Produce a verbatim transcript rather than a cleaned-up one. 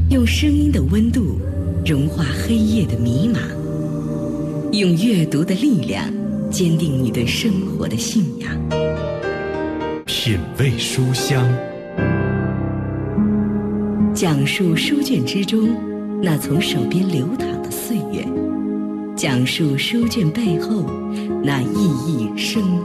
用声音的温度融化黑夜的迷茫，用阅读的力量坚定你对生活的信仰。 品味书香， 讲述书卷之中那从手边流淌的岁月，讲述书卷背后那熠熠生